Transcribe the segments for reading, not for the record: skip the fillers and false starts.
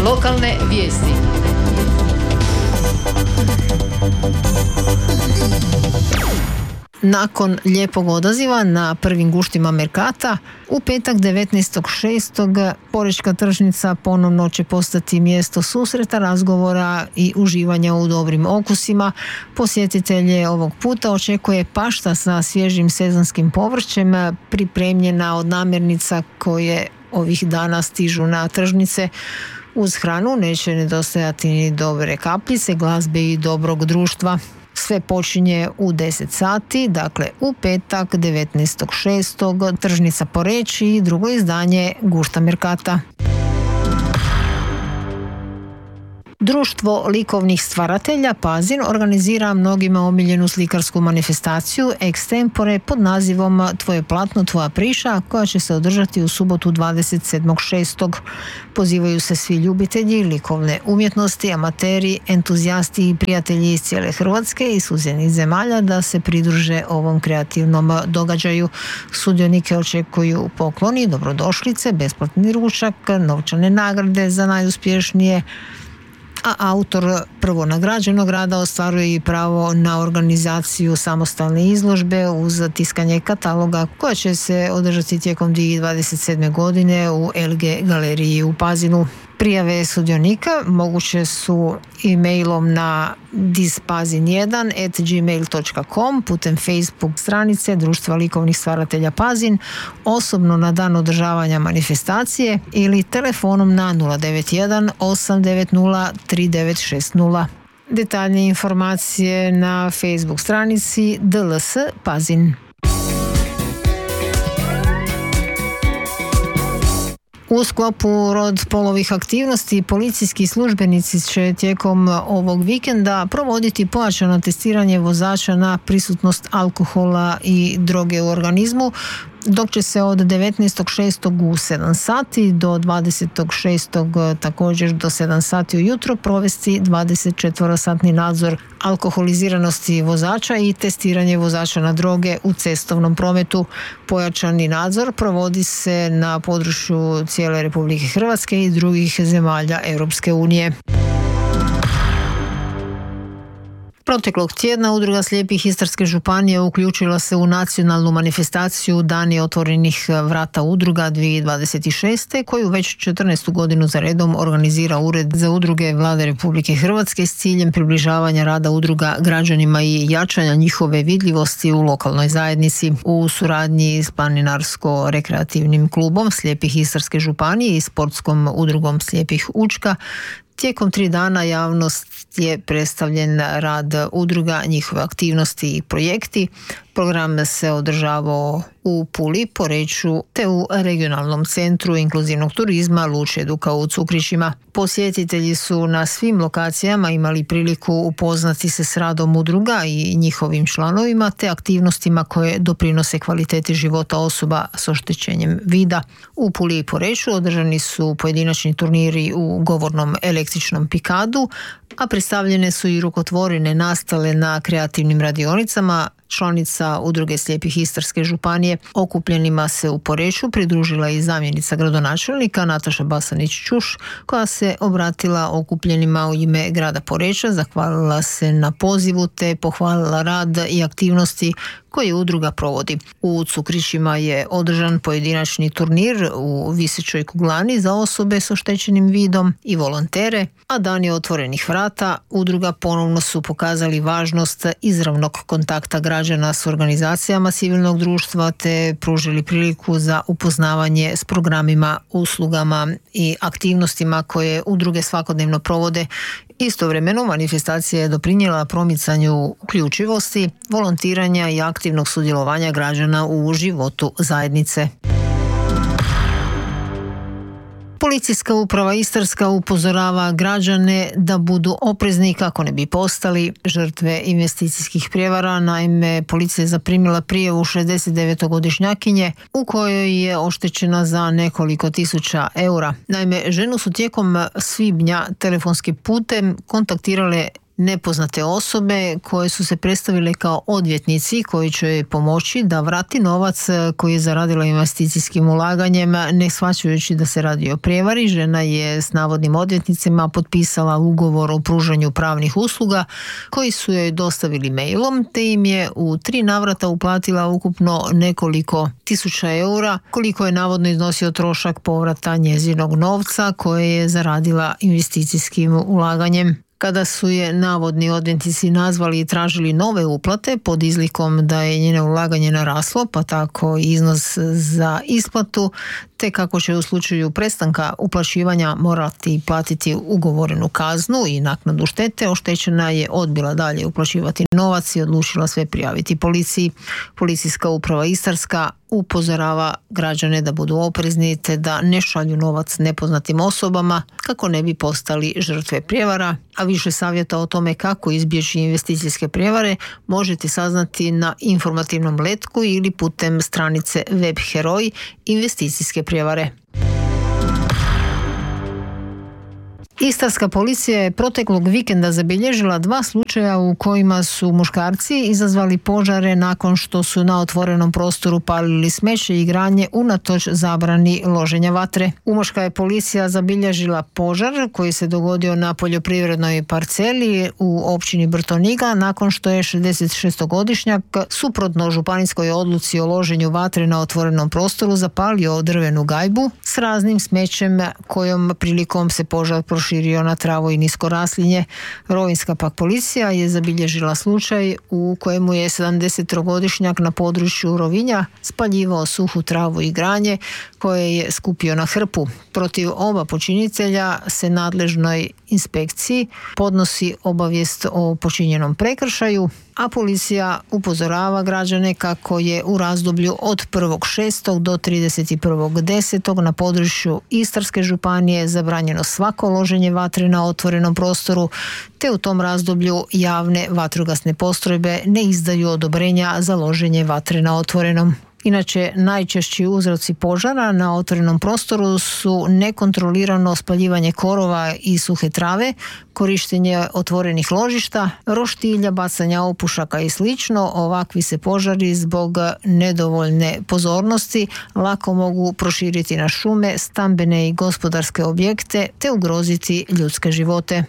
Lokalne vijesti. Nakon lijepog odaziva na prvim guštima Merkata, u petak 19.6. Porečka tržnica ponovno će postati mjesto susreta, razgovora i uživanja u dobrim okusima. Posjetitelje ovog puta očekuje pašta sa svježim sezonskim povrćem, pripremljena od namirnica koje ovih dana stižu na tržnice. Uz hranu neće nedostajati ni dobre kapljice, glazbe i dobrog društva. Sve počinje u 10 sati, dakle u petak 19.6. tržnica Poreč i drugo izdanje Gušta Merkata. Društvo likovnih stvaratelja Pazin organizira mnogima omiljenu slikarsku manifestaciju Extempore pod nazivom Tvoje platno, tvoja priča, koja će se održati u subotu 27.6. Pozivaju se svi ljubitelji likovne umjetnosti, amateri, entuzijasti i prijatelji iz cijele Hrvatske i susjednih zemalja da se pridruže ovom kreativnom događaju. Sudionike očekuju pokloni, dobrodošlice, besplatni ručak, novčane nagrade za najuspješnije, a autor prvo nagrađenog rada ostvaruje i pravo na organizaciju samostalne izložbe uz tiskanje kataloga koja će se održati tijekom 2027. godine u LG galeriji u Pazinu. Prijave sudionika moguće su e-mailom na dispazin1@gmail.com, putem Facebook stranice Društva likovnih stvaratelja Pazin, osobno na dan održavanja manifestacije ili telefonom na 091 890 3960. Detaljnije informacije na Facebook stranici DLS Pazin. U sklopu rod polovih aktivnosti policijski službenici će tijekom ovog vikenda provoditi pojačano testiranje vozača na prisutnost alkohola i droge u organizmu, dok će se od 19.6. u 7 sati do 20.6. također do 7 sati ujutro provesti 24-satni nadzor alkoholiziranosti vozača i testiranje vozača na droge u cestovnom prometu. Pojačani nadzor provodi se na području cijele Republike Hrvatske i drugih zemalja Europske unije. Proteklog tjedna Udruga slijepih Istarske županije uključila se u nacionalnu manifestaciju Dani otvorenih vrata udruga 2026. koju već 14. godinu za redom organizira Ured za udruge Vlade Republike Hrvatske s ciljem približavanja rada udruga građanima i jačanja njihove vidljivosti u lokalnoj zajednici. U suradnji s Planinarsko-rekreativnim klubom slijepih Istarske županije i sportskom udrugom slijepih Učka tijekom 3 dana javnost je predstavljen rad udruga, njihove aktivnosti i projekti. Program se održavao u Puli, Poreču te u regionalnom centru inkluzivnog turizma Luče Duka u Cukrićima. Posjetitelji su na svim lokacijama imali priliku upoznati se s radom udruga i njihovim članovima te aktivnostima koje doprinose kvaliteti života osoba s oštećenjem vida. U Puli i Poreču održani su pojedinačni turniri u govornom električnom pikadu, a predstavljene su i rukotvorine nastale na kreativnim radionicama. Članica Udruge slijepih Istarske županije okupljenima se u Poreču pridružila i zamjenica gradonačelnika Nataša Basanić-Čuš, koja se obratila okupljenima u ime grada Poreča, zahvalila se na pozivu te pohvalila rad i aktivnosti koje udruga provodi. U Cukrićima je održan pojedinačni turnir u visećoj kuglani za osobe s oštećenim vidom i volontere, a Dani otvorenih vrata udruga ponovno su pokazali važnost izravnog kontakta građana s organizacijama civilnog društva te pružili priliku za upoznavanje s programima, uslugama i aktivnostima koje udruge svakodnevno provode. Istovremeno manifestacija je doprinijela promicanju uključivosti, volontiranja i aktivnog sudjelovanja građana u životu zajednice. Policijska uprava Istarska upozorava građane da budu oprezni kako ne bi postali žrtve investicijskih prijevara. Naime, policija je zaprimila prijavu 69-godišnjakinje u kojoj je oštećena za nekoliko tisuća eura. Naime, ženu su tijekom svibnja telefonskim putem kontaktirale nepoznate osobe koje su se predstavile kao odvjetnici koji će joj pomoći da vrati novac koji je zaradila investicijskim ulaganjem, ne shvaćajući da se radi o prijevari. Žena je s navodnim odvjetnicima potpisala ugovor o pružanju pravnih usluga koji su joj dostavili mailom, te im je u 3 navrata uplatila ukupno nekoliko tisuća eura, koliko je navodno iznosio trošak povrata njezinog novca koje je zaradila investicijskim ulaganjem. Kada su je navodni odvjetnici nazvali i tražili nove uplate pod izlikom da je njeno ulaganje naraslo, pa tako i iznos za isplatu, te kako će u slučaju prestanka uplaćivanja morati platiti ugovorenu kaznu i naknadu štete, oštećena je odbila dalje uplaćivati novac i odlučila sve prijaviti policiji. Policijska uprava Istarska upozorava građane da budu oprezni te da ne šalju novac nepoznatim osobama kako ne bi postali žrtve prijevara, a više savjeta o tome kako izbjeći investicijske prijevare možete saznati na informativnom letku ili putem stranice Web Heroj investicijske prijevare. Istarska policija je proteklog vikenda zabilježila 2 slučaja u kojima su muškarci izazvali požare nakon što su na otvorenom prostoru palili smeće i granje unatoč zabrani loženja vatre. Umoška je policija zabilježila požar koji se dogodio na poljoprivrednoj parceli u općini Brtoniga nakon što je 66-godišnjak suprotno županijskoj odluci o loženju vatre na otvorenom prostoru zapalio drvenu gajbu s raznim smećem kojom prilikom se požar proširio na travu i nisko raslinje. Rovinjska pak policija je zabilježila slučaj u kojemu je 70-godišnjak na području Rovinja spaljivao suhu travu i granje koje je skupio na hrpu. Protiv oba počinitelja se nadležnoj inspekciji podnosi obavijest o počinjenom prekršaju, a policija upozorava građane kako je u razdoblju od 1.6. do 31.10. na području Istarske županije zabranjeno svako loženje vatre na otvorenom prostoru, te u tom razdoblju javne vatrogasne postrojbe ne izdaju odobrenja za loženje vatre na otvorenom. Inače, najčešći uzroci požara na otvorenom prostoru su nekontrolirano spaljivanje korova i suhe trave, korištenje otvorenih ložišta, roštilja, bacanja opušaka i slično. Ovakvi se požari zbog nedovoljne pozornosti lako mogu proširiti na šume, stambene i gospodarske objekte te ugroziti ljudske živote.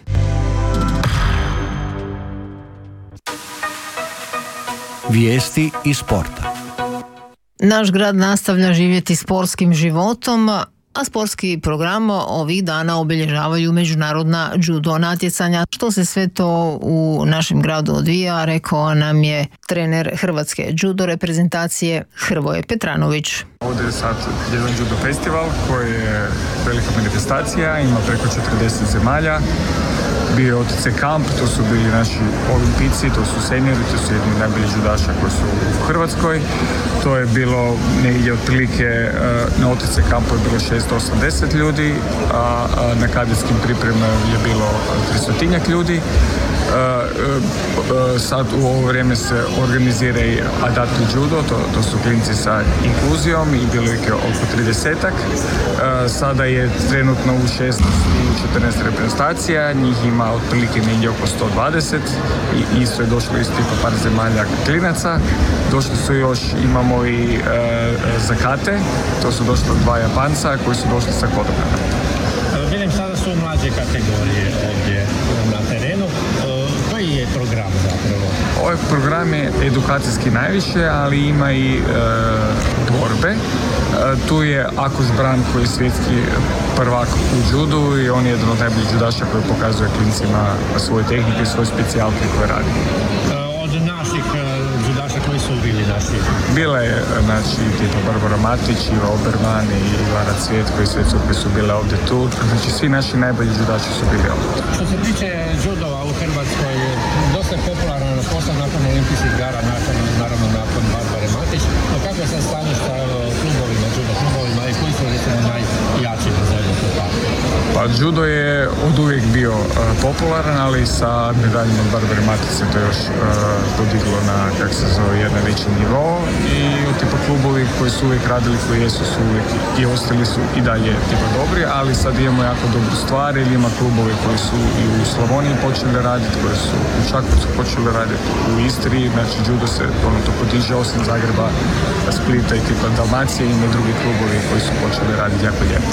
Vijesti iz sporta. Naš grad nastavlja živjeti sportskim životom, a sportski program ovih dana obilježavaju međunarodna judo natjecanja. Što se sve to u našem gradu odvija, rekao nam je trener Hrvatske judo reprezentacije Hrvoje Petranović. Ovdje je sad jedan judo festival koji je velika manifestacija, ima preko 40 zemalja. Bio je OTC kamp, to su bili naši olimpijci, to su seniori, to su jedni najbolji judaša koji su u Hrvatskoj. To je bilo negdje otprilike, na OTC kampu je bilo 680 ljudi, a na kadetskim pripremama je bilo 300-tinjak ljudi. Sad u ovo vrijeme se organizira i adaptni judo, to su klinci sa inkluzijom i bilo ih je oko 30-ak. Sada je trenutno u 16 i 14 reprezentacija, njih ima otprilike negdje oko 120 i isto je došlo iz tipa par zemalja klinaca. Došli su još, imamo i zakate, to su došli 2 Japanca koji su došli sa Kodogana. Vidim, sada su mlađe kategorije ovdje na terenu. Koji je program zapravo? Ovaj program je edukacijski najviše, ali ima i borbe. Tu je Akos Bran koji je svjetski prvak u judu i on je jedan od najboljih judaša koji pokazuje klincima svoje tehnike i svoje specijalke koje radi. Od naših judaša koji su bili naši? Bila je, znači, tipa Barbara Matić, Iva Oberman i Ivana Cvijet koji su bile ovdje tu. Znači, svi naši najbolji judači su bili ovdje. Što se tiče judova u Hrvatskoj, dosta je popularan posao nakon olimpijskih igara, naravno nakon Barbare Matić. No kako je sad stanje sa klubovima, judo klubovima i koji su recimo najjači na zajedno klubama? Pa judo je od uvijek bio popularan, ali sa medaljom od Barbare Matice to još podiglo na, kako se zove, jedan veći nivo i tipa klubovi koji su uvijek radili, koji jesu su uvijek i ostali su i dalje tipa dobri, ali sad imamo jako dobru stvar, ili ima klubovi koji su i u Slavoniji počeli raditi, koji su u Čakovcu počeli raditi, u Istri, znači judo se to podiže, osim Zagreba, Splita i tipa Dalmacije, ima i drugi klubovi koji su počeli raditi jako lijepo.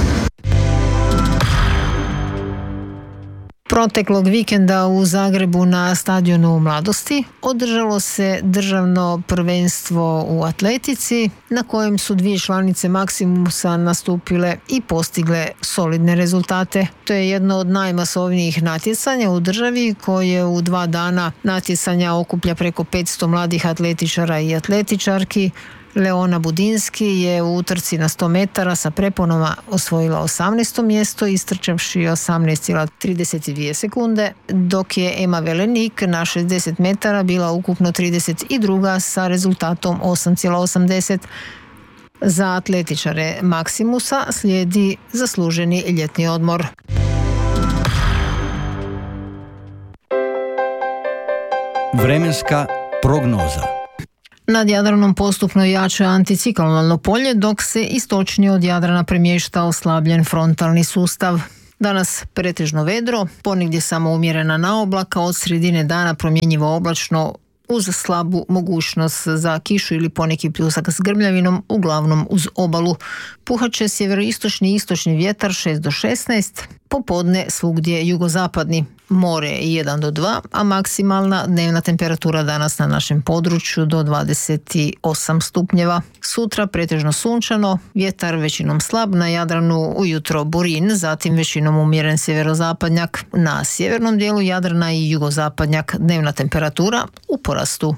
Proteklog vikenda u Zagrebu na stadionu Mladosti održalo se državno prvenstvo u atletici na kojem su dvije članice Maximusa nastupile i postigle solidne rezultate. To je jedno od najmasovnijih natjecanja u državi koje u 2 dana natjecanja okuplja preko 500 mladih atletičara i atletičarki. Leona Budinski je u utrci na 100 metara sa preponama osvojila 18. mjesto, istrčavši 18,32 sekunde, dok je Ema Velenik na 60 metara bila ukupno 32. sa rezultatom 8,80. Za atletičare Maximusa slijedi zasluženi ljetni odmor. Vremenska prognoza. Nad Jadranom postupno jača anticiklonalno polje, dok se istočnije od Jadrana premješta oslabljen frontalni sustav. Danas pretežno vedro, ponegdje samo umjerena naoblaka, od sredine dana promjenjivo oblačno uz slabu mogućnost za kišu ili poneki pljusak s grmljavinom, uglavnom uz obalu. Puhat će sjeveroistočni i istočni vjetar 6 do 16, popodne svugdje jugozapadni. More 1 do 2, a maksimalna dnevna temperatura danas na našem području do 28 stupnjeva. Sutra pretežno sunčano, vjetar većinom slab, na Jadranu ujutro burin, zatim većinom umjeren sjeverozapadnjak. Na sjevernom dijelu Jadrana i jugozapadnjak, dnevna temperatura u porastu.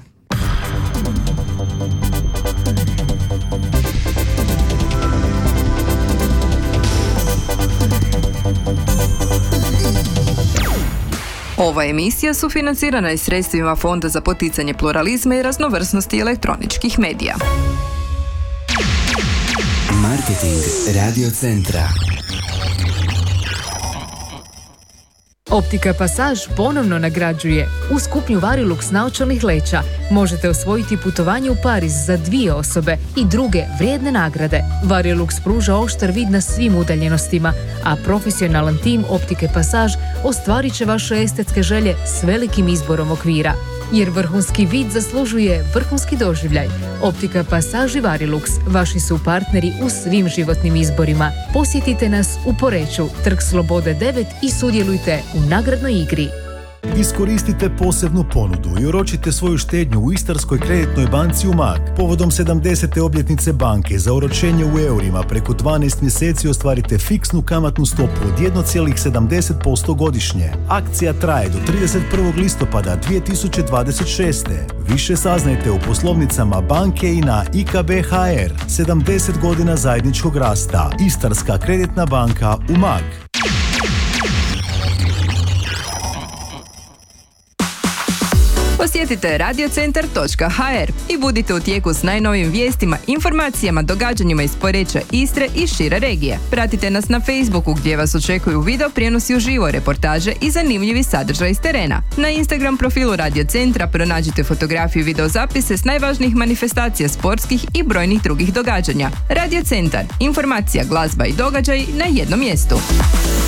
Ova emisija sufinancirana je sredstvima Fonda za poticanje pluralizma i raznovrsnosti elektroničkih medija. Marketing Radio Centra. Optika Pasaž ponovno nagrađuje. Uz kupnju Varilux naočalnih leća možete osvojiti putovanje u Pariz za 2 osobe i druge vrijedne nagrade. Varilux pruža oštar vid na svim udaljenostima, a profesionalan tim Optike Pasaž ostvarit će vaše estetske želje s velikim izborom okvira. Jer vrhunski vid zaslužuje vrhunski doživljaj. Optika Pasaž i Varilux vaši su partneri u svim životnim izborima. Posjetite nas u Poreču, Trg Slobode 9 i sudjelujte u nagradnoj igri. Iskoristite posebnu ponudu i oročite svoju štednju u Istarskoj kreditnoj banci Umag. Povodom 70. obljetnice banke za oročenje u eurima preko 12 mjeseci ostvarite fiksnu kamatnu stopu od 1,70% godišnje. Akcija traje do 31. listopada 2026. Više saznajte u poslovnicama banke i na IKB.hr. 70 godina zajedničkog rasta. Istarska kreditna banka Umag. Posjetite radiocentar.hr i budite u tijeku s najnovijim vijestima, informacijama, događanjima iz Poreča, Istre i šire regije. Pratite nas na Facebooku gdje vas očekuju video prijenosi uživo, reportaže i zanimljivi sadržaj iz terena. Na Instagram profilu Radio Centra pronađite fotografiju i videozapise s najvažnijih manifestacija sportskih i brojnih drugih događanja. Radio Centar, informacija, glazba i događaj na jednom mjestu.